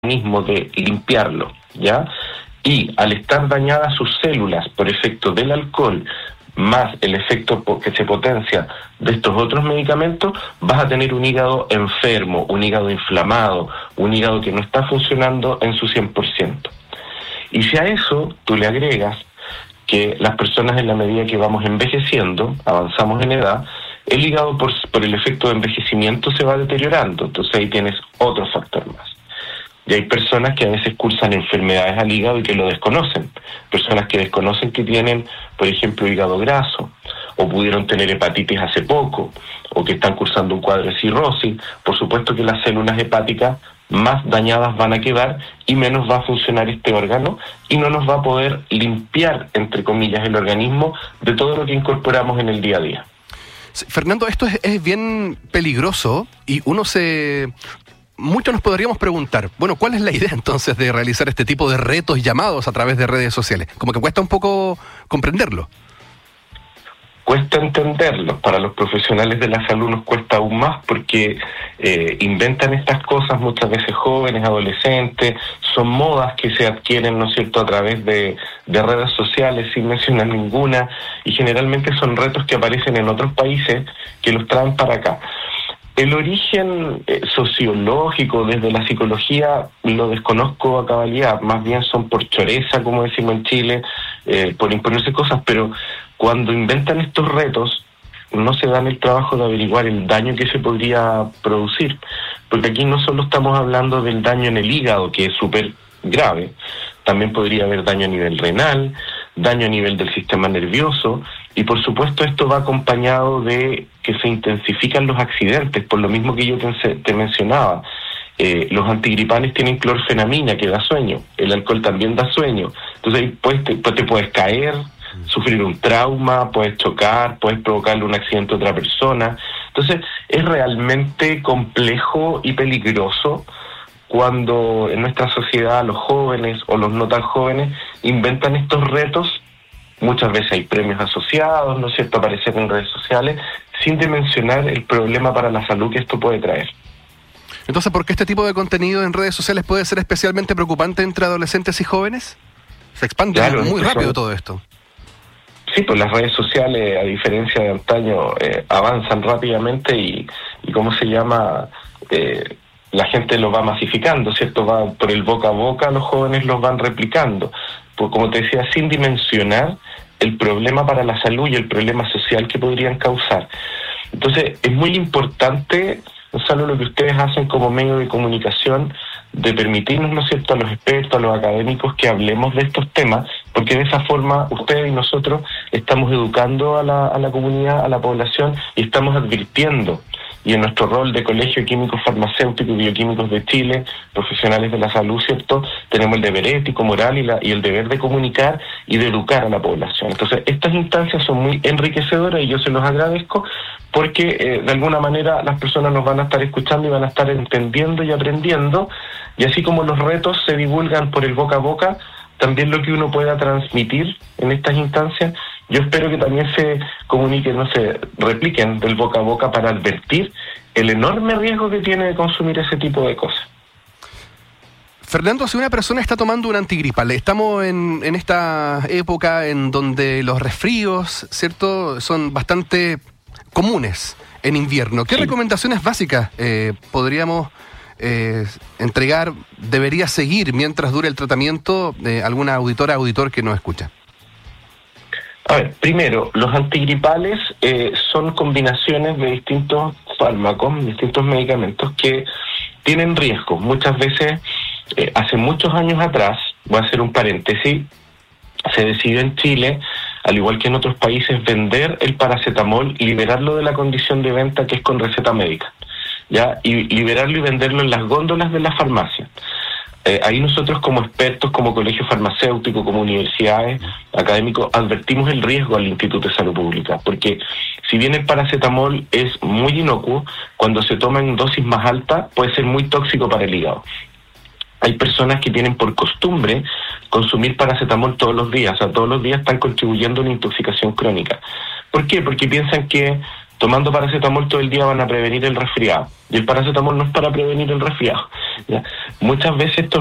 organismo de limpiarlo, ¿ya? Y al estar dañadas sus células por efecto del alcohol, más el efecto que se potencia de estos otros medicamentos, vas a tener un hígado enfermo, un hígado inflamado, un hígado que no está funcionando en su 100%. Y si a eso tú le agregas que las personas, en la medida que vamos envejeciendo, avanzamos en edad, el hígado por el efecto de envejecimiento se va deteriorando, entonces ahí tienes otro factor más. Y hay personas que a veces cursan enfermedades al hígado y que lo desconocen. Personas que desconocen que tienen, por ejemplo, hígado graso, o pudieron tener hepatitis hace poco, o que están cursando un cuadro de cirrosis. Por supuesto que las células hepáticas más dañadas van a quedar y menos va a funcionar este órgano y no nos va a poder limpiar, entre comillas, el organismo de todo lo que incorporamos en el día a día. Fernando, esto es bien peligroso y muchos nos podríamos preguntar, bueno, ¿cuál es la idea entonces de realizar este tipo de retos llamados a través de redes sociales? Como que cuesta un poco comprenderlo. Cuesta entenderlo, para los profesionales de la salud nos cuesta aún más porque inventan estas cosas muchas veces jóvenes, adolescentes, son modas que se adquieren, ¿no es cierto?, a través de redes sociales sin mencionar ninguna, y generalmente son retos que aparecen en otros países que los traen para acá. El origen sociológico desde la psicología lo desconozco a cabalidad, más bien son por choreza, como decimos en Chile, por imponerse cosas, pero cuando inventan estos retos no se dan el trabajo de averiguar el daño que se podría producir, porque aquí no solo estamos hablando del daño en el hígado, que es súper grave, también podría haber daño a nivel renal, daño a nivel del sistema nervioso, y por supuesto esto va acompañado de que se intensifican los accidentes, por lo mismo que yo te mencionaba. Los antigripales tienen clorfenamina, que da sueño, el alcohol también da sueño, entonces ahí te puedes caer, sufrir un trauma, puedes chocar, puedes provocarle un accidente a otra persona. Entonces es realmente complejo y peligroso cuando en nuestra sociedad los jóvenes o los no tan jóvenes inventan estos retos. Muchas veces hay premios asociados, ¿no es cierto?, aparecer en redes sociales, sin dimensionar el problema para la salud que esto puede traer. Entonces, ¿por qué este tipo de contenido en redes sociales puede ser especialmente preocupante entre adolescentes y jóvenes? Se expande muy rápido todo esto. Sí, pues las redes sociales, a diferencia de antaño, avanzan rápidamente y ¿cómo se llama? La gente lo va masificando, ¿cierto? Va por el boca a boca, los jóvenes los van replicando. Pues como te decía, sin dimensionar el problema para la salud y el problema social que podrían causar. Entonces, es muy importante, Gonzalo, lo que ustedes hacen como medio de comunicación, de permitirnos, ¿no es cierto?, a los expertos, a los académicos, que hablemos de estos temas, porque de esa forma ustedes y nosotros estamos educando a la comunidad, a la población, y estamos advirtiendo. Y en nuestro rol de Colegio de Químicos Farmacéuticos y Bioquímicos de Chile, profesionales de la salud, ¿cierto?, tenemos el deber ético, moral y el deber de comunicar y de educar a la población. Entonces, estas instancias son muy enriquecedoras y yo se los agradezco porque de alguna manera las personas nos van a estar escuchando y van a estar entendiendo y aprendiendo, y así como los retos se divulgan por el boca a boca, también lo que uno pueda transmitir en estas instancias, yo espero que también se comuniquen, no se repliquen del boca a boca para advertir el enorme riesgo que tiene de consumir ese tipo de cosas. Fernando, si una persona está tomando un antigripal, estamos en esta época en donde los resfríos, ¿cierto?, son bastante comunes en invierno. ¿Qué recomendaciones básicas podríamos entregar, debería seguir mientras dure el tratamiento de alguna auditora, auditor que nos escucha? A ver, primero, los antigripales son combinaciones de distintos fármacos, distintos medicamentos que tienen riesgos. Muchas veces, hace muchos años atrás, voy a hacer un paréntesis, se decidió en Chile, al igual que en otros países, vender el paracetamol y liberarlo de la condición de venta que es con receta médica, ¿ya? Y liberarlo y venderlo en las góndolas de la farmacia. Ahí nosotros como expertos, como colegio farmacéutico, como universidades, académicos, advertimos el riesgo al Instituto de Salud Pública, porque si bien el paracetamol es muy inocuo, cuando se toma en dosis más alta puede ser muy tóxico para el hígado. Hay personas que tienen por costumbre consumir paracetamol todos los días, o sea, todos los días están contribuyendo a una intoxicación crónica. ¿Por qué? Porque piensan que tomando paracetamol todo el día van a prevenir el resfriado. Y el paracetamol no es para prevenir el resfriado, ¿ya? Muchas veces estos